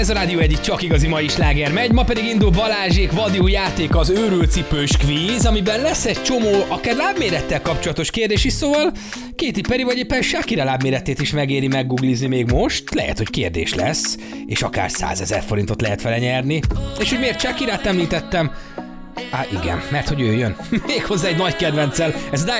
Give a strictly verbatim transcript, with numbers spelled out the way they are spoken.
Ez a Rádió egyik csak igazi mai sláger megy, ma pedig indul Balázsék vadi új játék, az őrültcipős kvíz, amiben lesz egy csomó, akár lábmérettel kapcsolatos kérdés is, szóval Katy Perry vagy éppen Shakira lábméretét is megéri meggooglizni még most, lehet, hogy kérdés lesz, és akár százezer forintot lehet vele nyerni. És hogy miért Shakirát említettem? Á, igen, mert hogy ő jön. Méghozzá egy nagy kedvenccel, ez